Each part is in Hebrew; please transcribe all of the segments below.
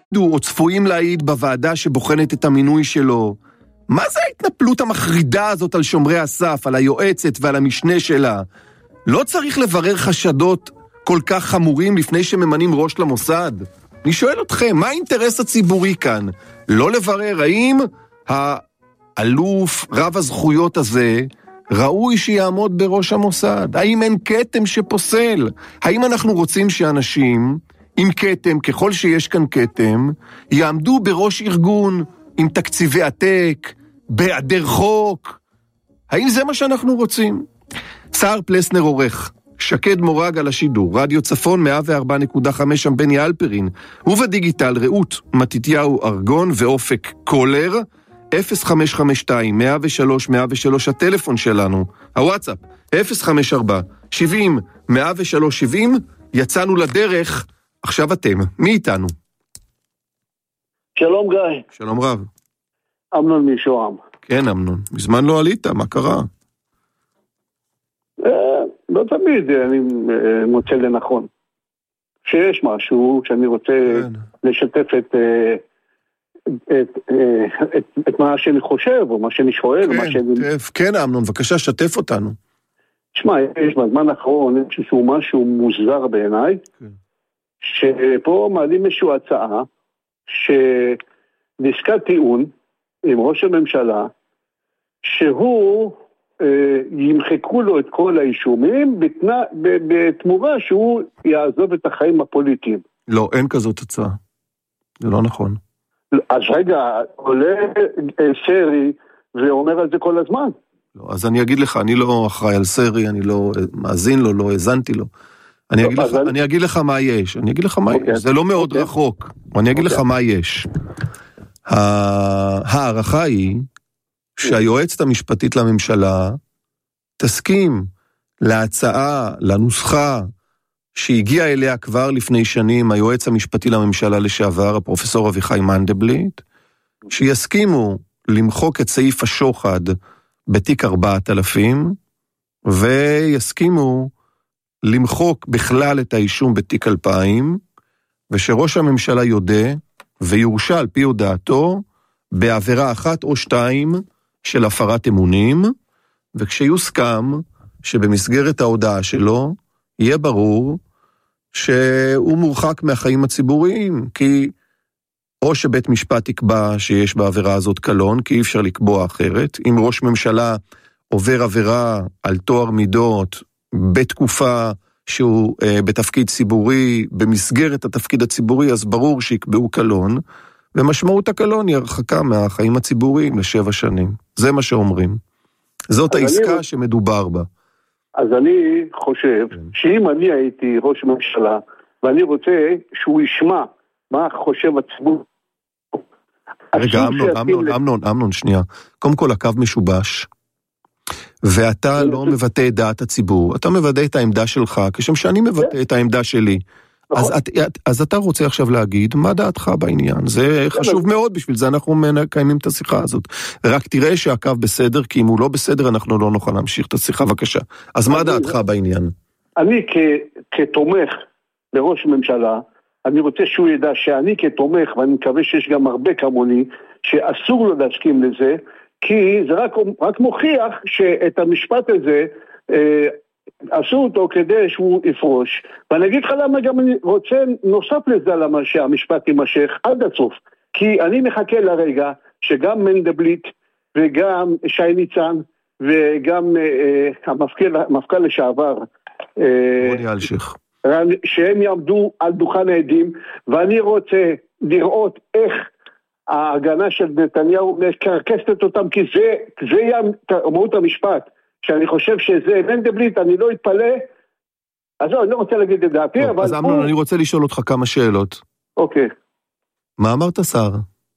או צפויים להעיד בוועדה שבוחנת את המינוי שלו. מה זה ההתנפלות המחרידה הזאת על שומרי הסף, על היועצת ועל המשנה שלה? לא צריך לברר חשדות כל כך חמורים לפני שממנים ראש למוסד? אני שואל אתכם, מה האינטרס הציבורי כאן? לא לברר האם האלוף רב הזכויות הזה ראוי שיעמוד בראש המוסד? האם אין כתם שפוסל? האם אנחנו רוצים שאנשים עם כתם, ככל שיש כאן כתם, יעמדו בראש ארגון עם תקציבי עתק, בהיעדר חוק? האם זה מה שאנחנו רוצים? סער פלסנר עורך, שקד מורג על השידור, רדיו צפון 104.5 שם בני אלפרין, ובדיגיטל רעות מתיתיהו ארגון ואופק קולר, 0552-103-103 הטלפון שלנו, הוואטסאפ 054-70-103-70. יצאנו לדרך, עכשיו אתם, מי איתנו? שלום גיא. שלום רב. אמנון משוהם. כן אמנון, מזמן לא עלית, מה קרה? לא תמיד אני מוצא לנכון. שיש משהו שאני רוצה לשתף את מה שאני חושב, או מה שאני שואל. כן אמנון, בבקשה, שתף אותנו. תשמע, יש בזמן האחרון איזשהו משהו מוזר בעיניי, שפה מעלים איזושהי הצעה, שעסקת טיעון עם ראש הממשלה, שהוא ימחקו לו את כל האישומים בתמורה שהוא יעזוב את החיים הפוליטיים. לא, אין כזאת הצעה. זה לא נכון. אז רגע, עולה סרי ואומר על זה כל הזמן. לא, אז אני אגיד לך, אני לא אחראי על סרי, אני לא מאזין לו, לא האזנתי לו. אני אגיד לך מה יש. זה לא מאוד רחוק. אני אגיד לך מה יש. הערכה היא שהיועצת המשפטית לממשלה תסכים להצעה, לנוסחה שהגיעה אליה כבר לפני שנים היועץ המשפטי לממשלה לשעבר, הפרופסור אביחי מנדלבליט, שיסכימו למחוק את סעיף השוחד בתיק 4000, ויסכימו למחוק בכלל את האישום בתיק 2000, ושראש הממשלה יודע ויורשע על פי הודעתו בעבירה אחת או שתיים של הפרת אמונים, וכשיוסכם שבמסגרת ההודעה שלו יהיה ברור שהוא מורחק מהחיים הציבוריים, כי או שבית משפט יקבע שיש בעבירה הזאת קלון, כי אי אפשר לקבוע אחרת. אם ראש ממשלה עובר עבירה על טוהר מידות בתקופה שהוא בתפקיד ציבורי, במסגרת התפקיד הציבורי, אז ברור שיקבעו קלון, ומשמעות הקלון היא הרחקה מהחיים הציבוריים ל7 שנים. זה מה שאומרים. זאת העסקה שמדובר בה. אז אני חושב שאם אני הייתי ראש ממשלה, ואני רוצה שהוא ישמע מה חושב הציבור. רגע, אמנון, שנייה. קודם כל, הקו משובש, ואתה לא מבטא את דעת הציבור. אתה מבטא את העמדה שלך, כשם שאני מבטא את העמדה שלי. אז אתה רוצה עכשיו להגיד, מה דעתך בעניין? זה חשוב מאוד, בשביל זה אנחנו מקיימים את השיחה הזאת. רק תראה שהקו בסדר, כי אם הוא לא בסדר, אנחנו לא נוכל להמשיך את השיחה, בבקשה. אז מה דעתך בעניין? אני כתומך בראש ממשלה, אני רוצה שהוא ידע שאני כתומך, ואני מקווה שיש גם הרבה כמוני, שאסור לו להסכים לזה, כי זה רק מוכיח שאת המשפט הזה עשו אותו כדי שהוא יפרוש. ואני אגיד לך למה גם אני רוצה נוסף לזה למה שהמשפט יימשך עד הסוף. כי אני מחכה לרגע שגם מנדלבליט וגם שי ניצן וגם המפכ"ל לשעבר רוני אלשיך, שהם יעמדו על דוכן העדים, ואני רוצה לראות איך ההגנה של נתניהו מקרקסת אותם, כי זה יהיה מהות המשפט, שאני חושב שזה מנדלבליט, אני לא אתפלא, אז אני לא רוצה להגיד את דעתי, אבל... אז אמנון, אני רוצה לשאול אותך כמה שאלות. אוקיי. מה אמרת, שר?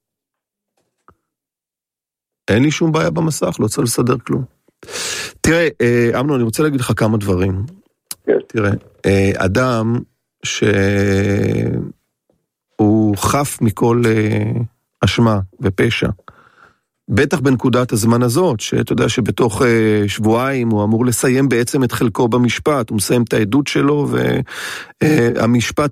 אין לי שום בעיה במסך, לא צריך לסדר כלום. תראה, אמנון, אני רוצה להגיד לך כמה דברים. כן. תראה, אדם שהוא חף מכל אשמה ופשע, בטח בנקודת הזמן הזאת, שאתה יודע שבתוך שבועיים הוא אמור לסיים בעצם את חלקו במשפט, הוא מסיים את העדות שלו, והמשפט